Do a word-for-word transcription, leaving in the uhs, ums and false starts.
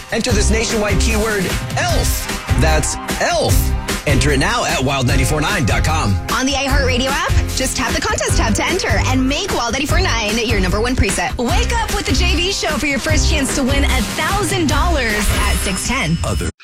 Enter this nationwide keyword ELF. That's ELF. Enter it now at wild nine four nine dot com. On the iHeartRadio app, just tap the contest tab to enter and make Wild nine four nine your number one preset. Wake up with the J V Show for your first chance to win one thousand dollars at six ten. Other